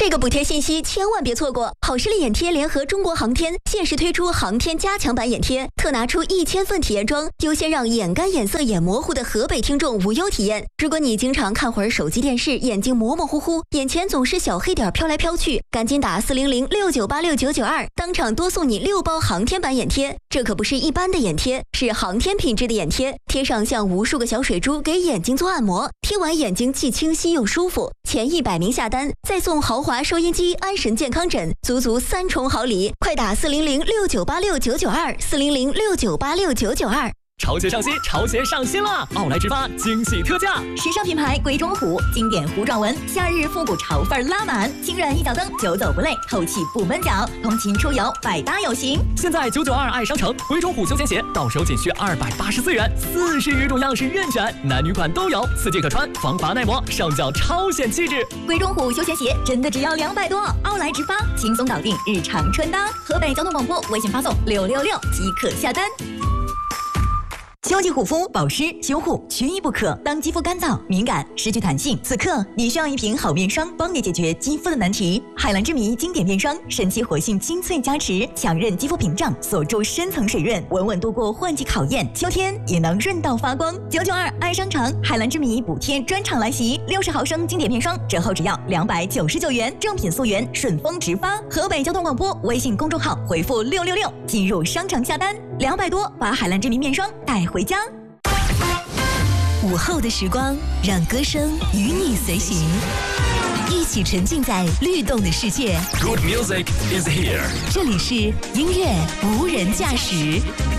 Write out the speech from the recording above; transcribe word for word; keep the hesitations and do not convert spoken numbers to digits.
这个补贴信息千万别错过！好视力眼贴联合中国航天限时推出航天加强版眼贴，特拿出一千份体验装，优先让眼干、眼涩、眼模糊的河北听众无忧体验。如果你经常看会儿手机电视，眼睛模模糊糊，眼前总是小黑点飘来飘去，赶紧打四零零六九八六九九二，当场多送你六包航天版眼贴。这可不是一般的眼贴，是航天品质的眼贴，贴上像无数个小水珠给眼睛做按摩，贴完眼睛既清晰又舒服。前一百名下单再送豪华收音机、安神健康枕，足足三重好礼！快打四零零六九八六九九二，四零零六九八六九九二。 潮鞋上新，潮鞋上新啦！奥莱直发惊喜特价， 时尚品牌鬼冢虎，经典糊状纹，夏日复古潮范拉满，轻软一脚蹬，久走不累，透气不闷脚，通勤出游百搭有型。 现在九九二爱商城鬼冢虎休闲鞋到手仅需二百八十四元，四十余种样式任选，男女款都有，四季可穿，防滑耐磨，上脚超显气质。 鬼冢虎休闲鞋真的只要两百多，奥莱直发轻松搞定日常穿搭。河北交通广播微信发送六六六即可下单。秋季护肤保湿修护缺一不可。当肌肤干燥、敏感、失去弹性，此刻你需要一瓶好面霜，帮你解决肌肤的难题。海蓝之谜经典面霜，神奇活性精粹加持，强韧肌肤屏障，锁住深层水润，稳稳度过换季考验。秋天也能润到发光。九九二爱商城海蓝之谜补贴专场来袭，六十毫升经典面霜折后只要两百九十九元，正品溯源，顺丰直发。河北交通广播微信公众号回复六六六进入商城下单，两百多把海蓝之谜面霜带回家。 午后的时光，让歌声与你随行，一起沉浸在律动的世界。 Good music is here。 这里是音乐无人驾驶。